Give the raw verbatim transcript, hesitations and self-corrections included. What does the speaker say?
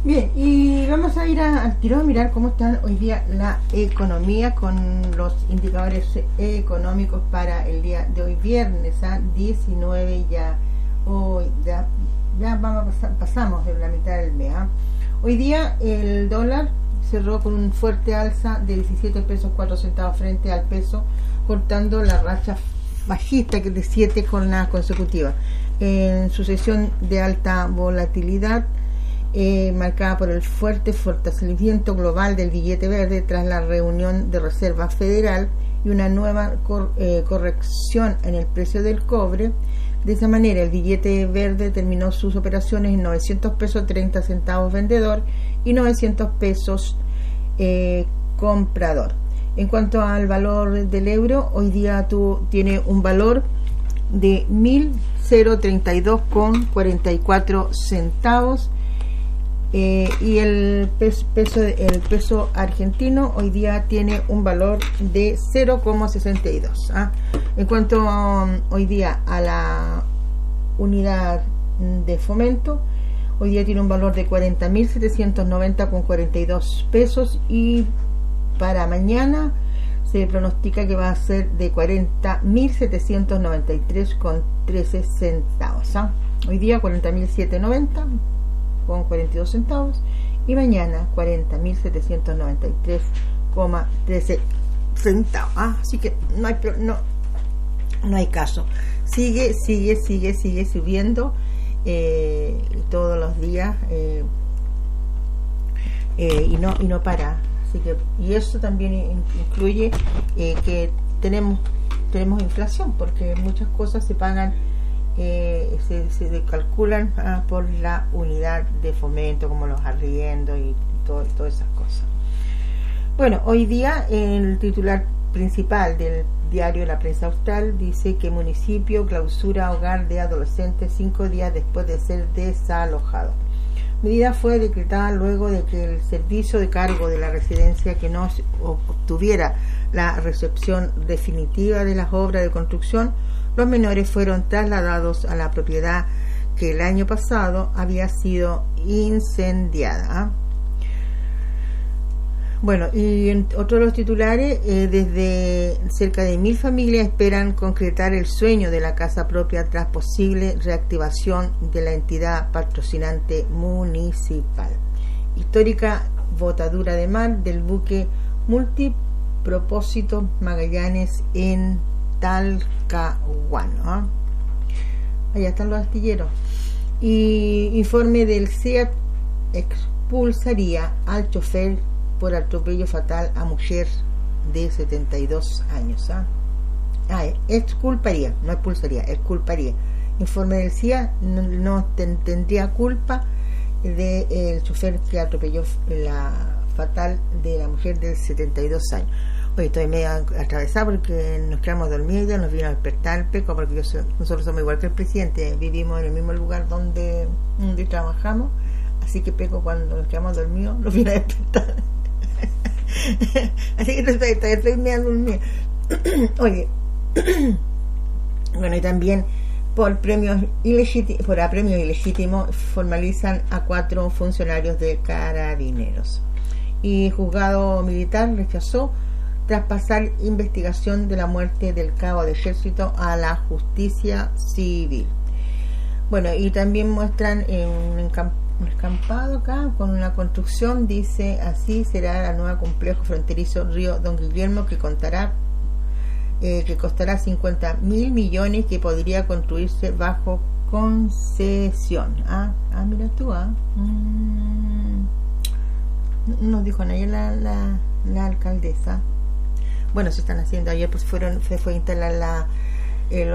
Bien, y vamos a ir a, al tiro a mirar cómo están hoy día la economía con los indicadores económicos para el día de hoy, viernes, a diecinueve ya, hoy ya, ya vamos a pasar, pasamos de la mitad del mes. ¿eh? Hoy día el dólar cerró con un fuerte alza de diecisiete pesos cuatro centavos frente al peso, cortando la racha bajista que es de siete jornadas consecutivas. En su sesión de alta volatilidad, Eh, marcada por el fuerte fortalecimiento global del billete verde tras la reunión de Reserva Federal y una nueva cor, eh, corrección en el precio del cobre. De esa manera el billete verde terminó sus operaciones en novecientos pesos treinta centavos vendedor y novecientos pesos eh, comprador. En cuanto al valor del euro, hoy día tú, tiene un valor de mil treinta y dos con cuarenta y cuatro centavos. Eh, y el peso, peso el peso argentino hoy día tiene un valor de cero coma sesenta y dos. ¿ah? En cuanto um, hoy día a la unidad de fomento, hoy día tiene un valor de cuarenta mil setecientos noventa con cuarenta y dos pesos, y para mañana se pronostica que va a ser de cuarenta mil setecientos noventa y tres con trece centavos. ¿ah? Hoy día cuarenta mil setecientos noventa con cuarenta y dos centavos, y mañana cuarenta mil setecientos noventa y tres con trece centavos. Ah, así que no hay no no hay caso. Sigue, sigue, sigue, sigue subiendo eh, todos los días eh, eh, y no y no para. Así que, y eso también incluye eh, que tenemos tenemos inflación, porque muchas cosas se pagan Eh, se, se calculan ah, por la unidad de fomento, como los arriendos y todo, todas esas cosas. Bueno, hoy día el titular principal del diario La Prensa Austral dice que municipio clausura hogar de adolescentes cinco días después de ser desalojado. Medida fue decretada luego de que el servicio de cargo de la residencia que no obtuviera la recepción definitiva de las obras de construcción, los menores fueron trasladados a la propiedad que el año pasado había sido incendiada. ¿eh? Bueno, y en otro de los titulares, eh, desde cerca de mil familias esperan concretar el sueño de la casa propia tras posible reactivación de la entidad patrocinante municipal. Histórica botadura de mar del buque multipropósito Magallanes en Talcahuano. ¿eh? Allá están los astilleros. Y informe del SEAT expulsaría al chofer por atropello fatal a mujer de setenta y dos años. ¿eh? Ah, exculparía, no expulsaría, exculparía. Informe del C I A, no, no ten, tendría culpa del de, chofer que atropelló la fatal de la mujer de setenta y dos años. Hoy estoy medio atravesada porque nos quedamos dormidos, ya nos vino a despertar el Peco, porque yo soy, nosotros somos igual que el presidente, vivimos en el mismo lugar donde, donde trabajamos, así que Peco, cuando nos quedamos dormidos nos vino a despertar. Así que todavía estoy, estoy medio dormida. Oye, bueno, y también por premios ilegítimos, por apremios ilegítimos formalizan a cuatro funcionarios de Carabineros. Y juzgado militar rechazó traspasar investigación de la muerte del cabo de ejército a la justicia civil. Bueno, y también muestran en un, encamp un escampado acá con una construcción, dice: así será el nuevo complejo fronterizo Río Don Guillermo, que contará eh, que costará cincuenta mil millones, que podría construirse bajo concesión. Ah, ah mira tú, ah. Mm. Nos dijo nadie la, la, la alcaldesa. Bueno, se están haciendo, ayer pues fueron, se fue a instalar la, el